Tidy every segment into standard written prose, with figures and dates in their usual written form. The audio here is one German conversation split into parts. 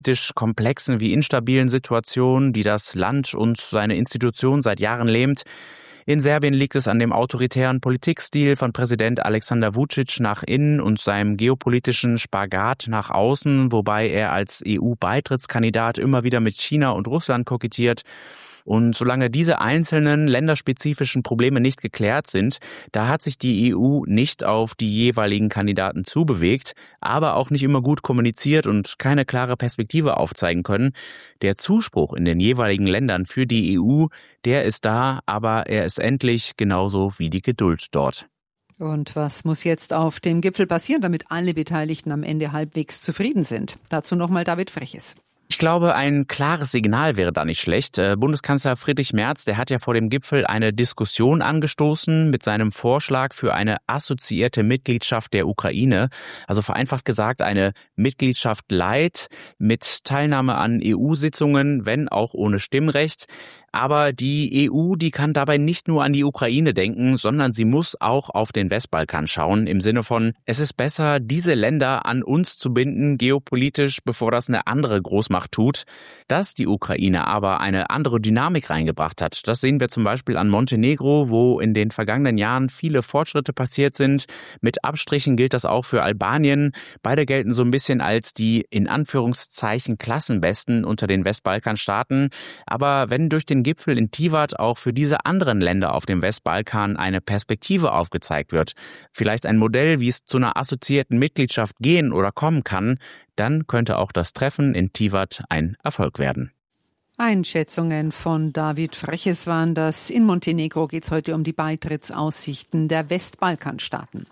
komplexen wie instabilen Situation, die das Land und seine Institutionen seit Jahren lähmt. In Serbien liegt es an dem autoritären Politikstil von Präsident Aleksandar Vučić nach innen und seinem geopolitischen Spagat nach außen, wobei er als EU-Beitrittskandidat immer wieder mit China und Russland kokettiert. Und solange diese einzelnen länderspezifischen Probleme nicht geklärt sind, da hat sich die EU nicht auf die jeweiligen Kandidaten zubewegt, aber auch nicht immer gut kommuniziert und keine klare Perspektive aufzeigen können. Der Zuspruch in den jeweiligen Ländern für die EU, der ist da, aber er ist endlich genauso wie die Geduld dort. Und was muss jetzt auf dem Gipfel passieren, damit alle Beteiligten am Ende halbwegs zufrieden sind? Dazu nochmal David Freches. Ich glaube, ein klares Signal wäre da nicht schlecht. Bundeskanzler Friedrich Merz, der hat ja vor dem Gipfel eine Diskussion angestoßen mit seinem Vorschlag für eine assoziierte Mitgliedschaft der Ukraine. Also vereinfacht gesagt eine Mitgliedschaft light mit Teilnahme an EU-Sitzungen, wenn auch ohne Stimmrecht. Aber die EU, die kann dabei nicht nur an die Ukraine denken, sondern sie muss auch auf den Westbalkan schauen. Im Sinne von, es ist besser, diese Länder an uns zu binden, geopolitisch, bevor das eine andere Großmacht tut. Dass die Ukraine aber eine andere Dynamik reingebracht hat, das sehen wir zum Beispiel an Montenegro, wo in den vergangenen Jahren viele Fortschritte passiert sind. Mit Abstrichen gilt das auch für Albanien. Beide gelten so ein bisschen als die, in Anführungszeichen, Klassenbesten unter den Westbalkanstaaten. Aber wenn durch den Gipfel in Tivat auch für diese anderen Länder auf dem Westbalkan eine Perspektive aufgezeigt wird, vielleicht ein Modell, wie es zu einer assoziierten Mitgliedschaft gehen oder kommen kann, dann könnte auch das Treffen in Tivat ein Erfolg werden. Einschätzungen von David Freches waren das. In Montenegro geht es heute um die Beitrittsaussichten der Westbalkanstaaten.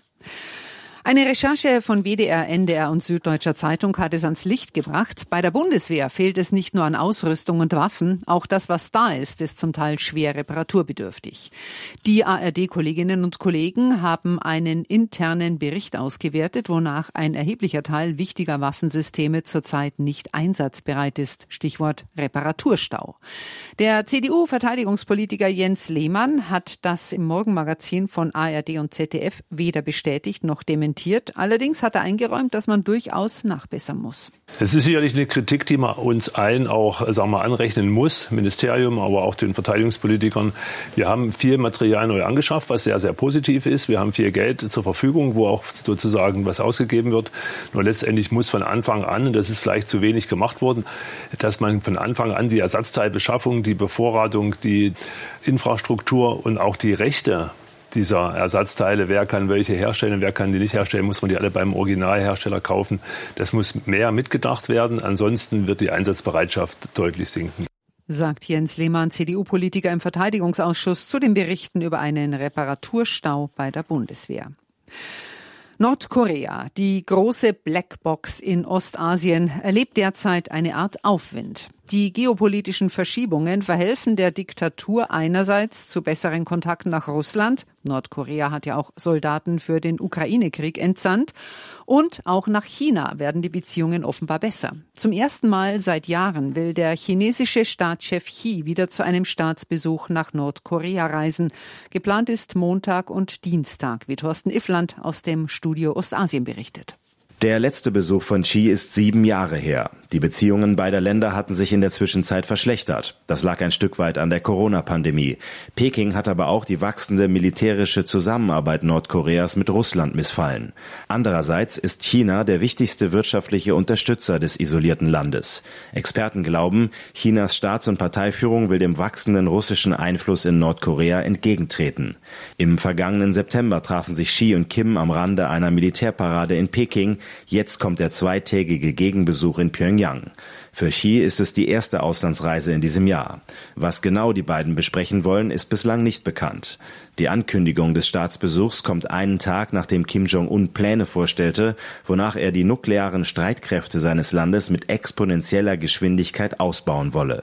Eine Recherche von WDR, NDR und Süddeutscher Zeitung hat es ans Licht gebracht. Bei der Bundeswehr fehlt es nicht nur an Ausrüstung und Waffen, auch das, was da ist zum Teil schwer reparaturbedürftig. Die ARD-Kolleginnen und Kollegen haben einen internen Bericht ausgewertet, wonach ein erheblicher Teil wichtiger Waffensysteme zurzeit nicht einsatzbereit ist. Stichwort Reparaturstau. Der CDU-Verteidigungspolitiker Jens Lehmann hat das im Morgenmagazin von ARD und ZDF weder bestätigt noch dementiert. Allerdings hat er eingeräumt, dass man durchaus nachbessern muss. Es ist sicherlich eine Kritik, die man uns allen auch anrechnen muss, Ministerium, aber auch den Verteidigungspolitikern. Wir haben viel Material neu angeschafft, was sehr, sehr positiv ist. Wir haben viel Geld zur Verfügung, wo auch sozusagen was ausgegeben wird. Nur letztendlich muss von Anfang an, und das ist vielleicht zu wenig gemacht worden, dass man von Anfang an die Ersatzteilbeschaffung, die Bevorratung, die Infrastruktur und auch die Rechte dieser Ersatzteile, wer kann welche herstellen, wer kann die nicht herstellen, muss man die alle beim Originalhersteller kaufen. Das muss mehr mitgedacht werden, ansonsten wird die Einsatzbereitschaft deutlich sinken. Sagt Jens Lehmann, CDU-Politiker im Verteidigungsausschuss, zu den Berichten über einen Reparaturstau bei der Bundeswehr. Nordkorea, die große Blackbox in Ostasien, erlebt derzeit eine Art Aufwind. Die geopolitischen Verschiebungen verhelfen der Diktatur einerseits zu besseren Kontakten nach Russland. Nordkorea hat ja auch Soldaten für den Ukraine-Krieg entsandt. Und auch nach China werden die Beziehungen offenbar besser. Zum ersten Mal seit Jahren will der chinesische Staatschef Xi wieder zu einem Staatsbesuch nach Nordkorea reisen. Geplant ist Montag und Dienstag, wie Thorsten Iffland aus dem Studio Ostasien berichtet. Der letzte Besuch von Xi ist 7 Jahre her. Die Beziehungen beider Länder hatten sich in der Zwischenzeit verschlechtert. Das lag ein Stück weit an der Corona-Pandemie. Peking hat aber auch die wachsende militärische Zusammenarbeit Nordkoreas mit Russland missfallen. Andererseits ist China der wichtigste wirtschaftliche Unterstützer des isolierten Landes. Experten glauben, Chinas Staats- und Parteiführung will dem wachsenden russischen Einfluss in Nordkorea entgegentreten. Im vergangenen September trafen sich Xi und Kim am Rande einer Militärparade in Peking. Jetzt kommt der zweitägige Gegenbesuch in Pyongyang. Für Xi ist es die erste Auslandsreise in diesem Jahr. Was genau die beiden besprechen wollen, ist bislang nicht bekannt. Die Ankündigung des Staatsbesuchs kommt einen Tag, nachdem Kim Jong-un Pläne vorstellte, wonach er die nuklearen Streitkräfte seines Landes mit exponentieller Geschwindigkeit ausbauen wolle.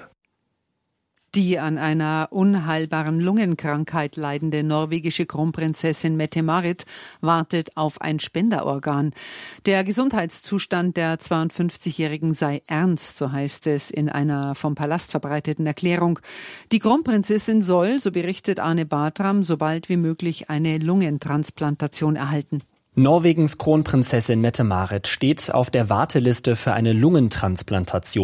Die an einer unheilbaren Lungenkrankheit leidende norwegische Kronprinzessin Mette-Marit wartet auf ein Spenderorgan. Der Gesundheitszustand der 52-Jährigen sei ernst, so heißt es in einer vom Palast verbreiteten Erklärung. Die Kronprinzessin soll, so berichtet Arne Bartram, so bald wie möglich eine Lungentransplantation erhalten. Norwegens Kronprinzessin Mette-Marit steht auf der Warteliste für eine Lungentransplantation.